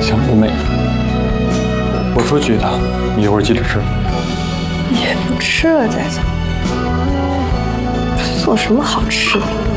想不美。我出去一趟，你一会儿记着吃。 也不吃了再走，做什么好吃的？